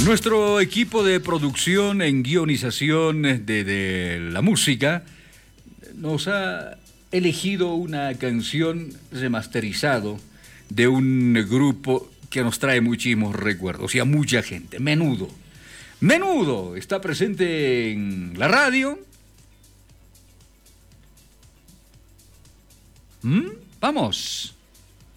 Nuestro equipo de producción en guionización de la música nos ha elegido una canción remasterizado de un grupo que nos trae muchísimos recuerdos y a mucha gente. Menudo. Menudo está presente en la radio. Vamos.